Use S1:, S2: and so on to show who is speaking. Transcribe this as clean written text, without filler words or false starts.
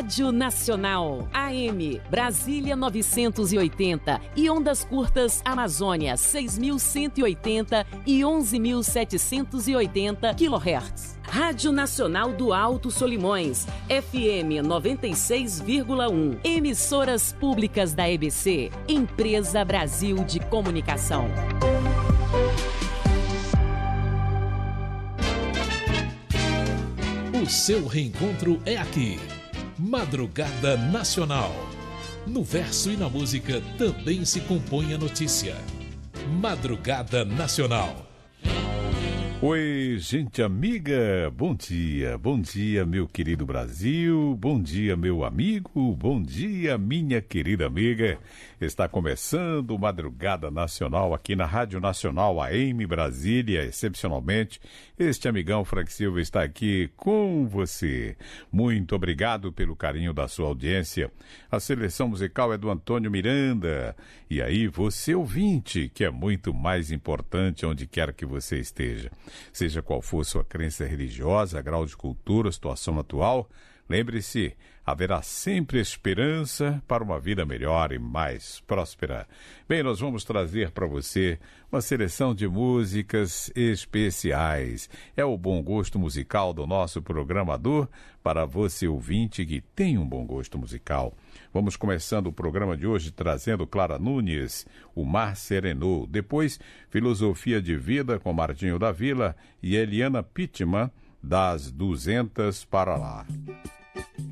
S1: Rádio Nacional, AM, Brasília 980 e ondas curtas Amazônia 6.180 e 11.780 kHz. Rádio Nacional do Alto Solimões, FM 96,1. Emissoras públicas da EBC, Empresa Brasil de Comunicação.
S2: O seu reencontro é aqui. Madrugada Nacional. No verso e na música também se compõe a notícia. Madrugada Nacional.
S3: Oi, gente amiga, bom dia meu querido Brasil, bom dia meu amigo, bom dia minha querida amiga. Está começando Madrugada Nacional aqui na Rádio Nacional AM Brasília, excepcionalmente. Este amigão Frank Silva está aqui com você. Muito obrigado pelo carinho da sua audiência. A seleção musical é do Antônio Miranda. E aí, você ouvinte, que é muito mais importante onde quer que você esteja. Seja qual for sua crença religiosa, grau de cultura, situação atual, lembre-se, haverá sempre esperança para uma vida melhor e mais próspera. Bem, nós vamos trazer para você uma seleção de músicas especiais. É o bom gosto musical do nosso programador para você ouvinte que tem um bom gosto musical. Vamos começando o programa de hoje trazendo Clara Nunes, O Mar Serenou. Depois, Filosofia de Vida com Martinho da Vila e Eliana Pittman, Das 200 para lá.